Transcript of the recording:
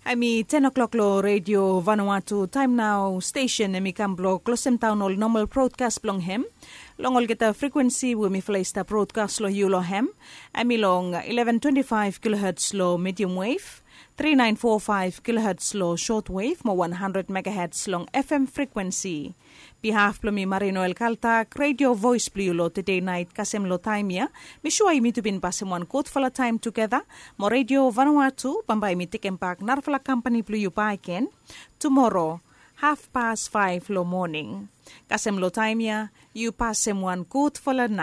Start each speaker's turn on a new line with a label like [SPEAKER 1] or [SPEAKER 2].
[SPEAKER 1] Ami 10 o'clock lo Radio Vanuatu time now station emi kamblo Closem Town ol normal broadcast blong hem longol kita frequency we mi flaista broadcast lo yulo hem ami long 1125 kilohertz lo medium wave 3945 kilohertz lo short wave mo 100 megahertz long FM frequency behalf plumi Marino El Calta Radio Voice Plulo today night kasem lo time ya mi shuai mi tubin pasemwan quote for time together mo Radio Vanuatu pambay mi tikempak narfala company pluyu paiken tomorrow 5:30 lo morning kasem lo time ya you pasemwan quote for night